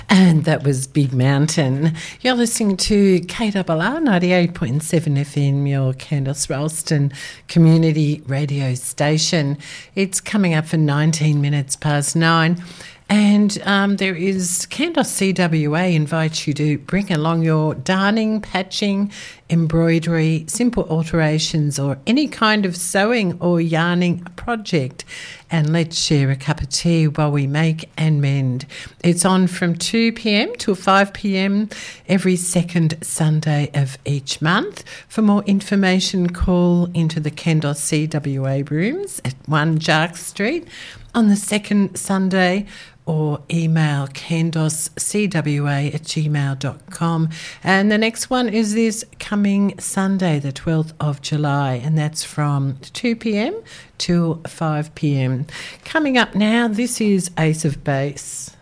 And that was Big Mountain. You're listening to KRR 98.7 FM, your Candice Ralston community radio station. It's coming up for 19 minutes past 9. And there is Candice CWA invites you to bring along your darning, patching, embroidery, simple alterations or any kind of sewing or yarning project. And let's share a cup of tea while we make and mend. It's on from 2 p.m. till 5 p.m. every second Sunday of each month. For more information, call into the Candice CWA rooms at 1 Jark Street on the second Sunday, or email candoscwa@gmail.com. And the next one is this coming Sunday, the 12th of July, and that's from 2 p.m. till 5 p.m. Coming up now, this is Ace of Base.